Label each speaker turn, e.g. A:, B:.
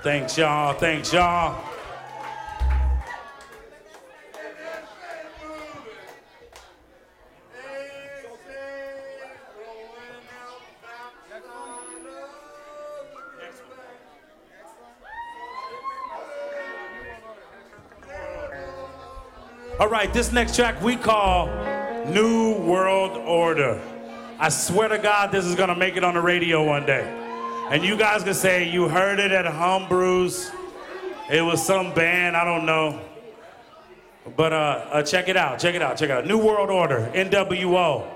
A: Thanks, y'all. Thanks, y'all. All right, this next track we call New World Order. I swear to God, this is gonna make it on the radio one day. And you guys can say you heard it at Humbrew's. It was some band, I don't know. But check it out, check it out, check it out. New World Order, NWO.